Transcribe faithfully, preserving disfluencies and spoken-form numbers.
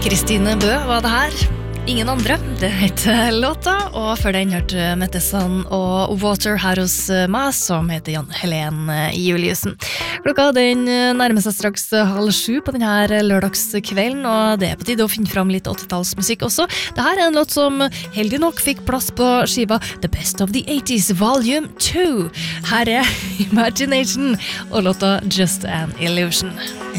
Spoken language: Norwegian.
Kristine Bø var det her. Ingen andre, det heter låta, og før den hørte Mettesan og Water her hos meg, som heter Jan Helen Juliussen. Klokka den nærmer seg straks halv sju på denne lørdagskvelden, og det er på tide å finne fram litt åttitallsmusikk også. Dette er en låt som heldig nok fikk plass på skiva The Best of the eighties Volume two. Her er Imagination og låta Just an Illusion.